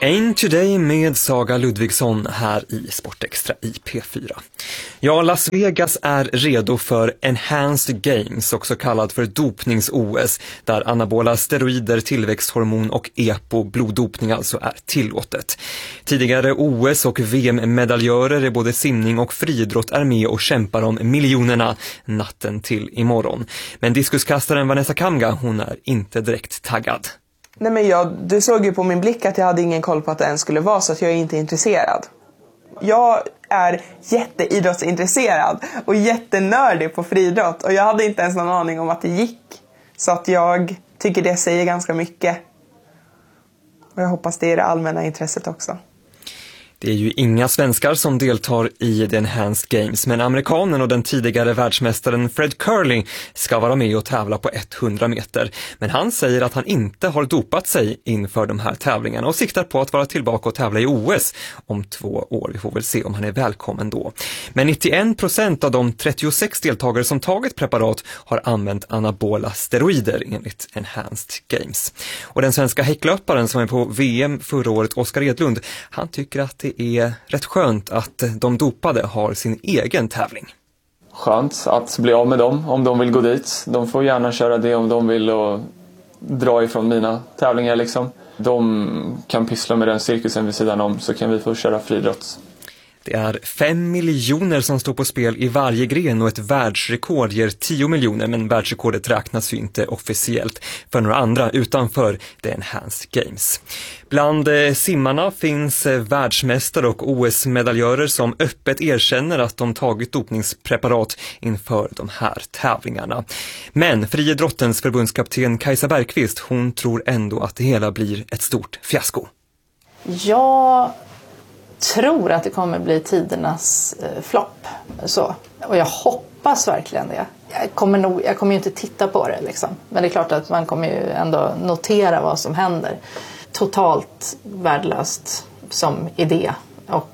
Ain Today med Saga Ludvigsson här i Sportextra i P4. Ja, Las Vegas är redo för Enhanced Games, också kallad för dopnings-OS, där anabola steroider, tillväxthormon och EPO-bloddopning alltså är tillåtet. Tidigare OS- och VM-medaljörer i både simning och friidrott är med och kämpar om miljonerna natten till imorgon. Men diskuskastaren Vanessa Kamga, hon är inte direkt taggad. Nej, men du såg ju på min blick att jag hade ingen koll på att det ens skulle vara, så att jag är inte intresserad. Jag är jätteidrottsintresserad och jättenördig på friidrott, och jag hade inte ens någon aning om att det gick. Så att jag tycker det säger ganska mycket. Och jag hoppas det är det allmänna intresset också. Det är ju inga svenskar som deltar i The Enhanced Games, men amerikanen och den tidigare världsmästaren Fred Curley ska vara med och tävla på 100 meter. Men han säger att han inte har dopat sig inför de här tävlingarna och siktar på att vara tillbaka och tävla i OS om 2 år. Vi får väl se om han är välkommen då. Men 91% av de 36 deltagare som tagit preparat har använt anabola steroider enligt Enhanced Games. Och den svenska häcklöparen som är på VM förra året, Oskar Edlund, han tycker att det är rätt skönt att de dopade har sin egen tävling. Skönt att bli av med dem om de vill gå dit. De får gärna köra det om de vill och dra ifrån mina tävlingar liksom. De kan pyssla med den cirkusen vid sidan om, så kan vi få köra friidrott. Det är 5 miljoner som står på spel i varje gren och ett världsrekord ger 10 miljoner, men världsrekordet räknas ju inte officiellt för några andra utanför The Enhanced Games. Bland simmarna finns världsmästare och OS-medaljörer som öppet erkänner att de tagit dopningspreparat inför de här tävlingarna. Men friidrottens förbundskapten Kajsa Bergqvist, hon tror ändå att det hela blir ett stort fiasko. Jag tror att det kommer bli tidernas flopp. Och jag hoppas verkligen det. Jag kommer ju inte titta på det liksom. Men det är klart att man kommer ju ändå notera vad som händer. Totalt värdelöst som idé. Och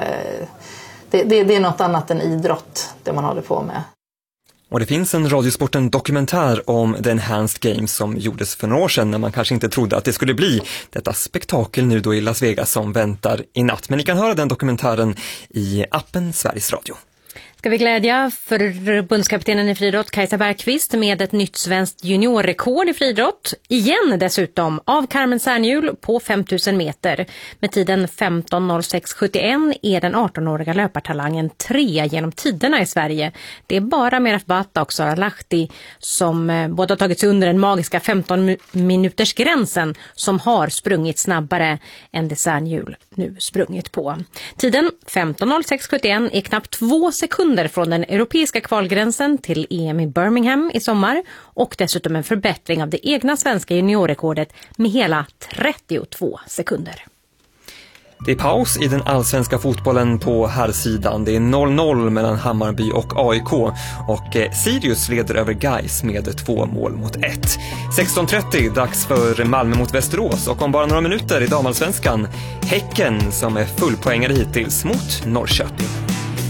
det är något annat än idrott det man håller på med. Och det finns en Radiosporten dokumentär om The Enhanced Games som gjordes för några år sedan, när man kanske inte trodde att det skulle bli detta spektakel nu då i Las Vegas som väntar i natt. Men ni kan höra den dokumentären i appen Sveriges Radio. Ska vi glädja förbundskaptenen i friidrott Kajsa Bergqvist med ett nytt svenskt juniorrekord i friidrott. Igen dessutom av Carmen Särnhjul på 5000 meter. Med tiden 15.06,71 är den 18-åriga löpartalangen 3 genom tiderna i Sverige. Det är bara Meraf Bata och Sara Lahti som båda har tagit sig under den magiska 15-minutersgränsen som har sprungit snabbare än det Särnhjul nu sprungit på. Tiden 15.06,71 är knappt 2 sekunder från den europeiska kvalgränsen till EM i Birmingham i sommar, och dessutom en förbättring av det egna svenska juniorrekordet med hela 32 sekunder. Det är paus i den allsvenska fotbollen på herrsidan. Det är 0-0 mellan Hammarby och AIK, och Sirius leder över Gais med 2-1. 16.30 dags för Malmö mot Västerås, och om bara några minuter i damallsvenskan Häcken som är fullpoängare hittills mot Norrköping.